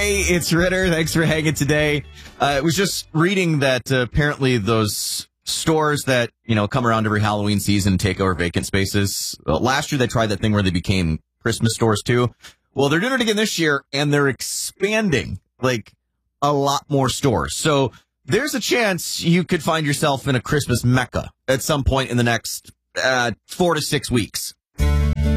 Hey, it's Ritter. Thanks for hanging today. I was just reading that apparently those stores that, come around every Halloween season and take over vacant spaces. Last year they tried that thing where they became Christmas stores too. Well, they're doing it again this year, and they're expanding like a lot more stores. So there's a chance you could find yourself in a Christmas Mecca at some point in the next 4 to 6 weeks.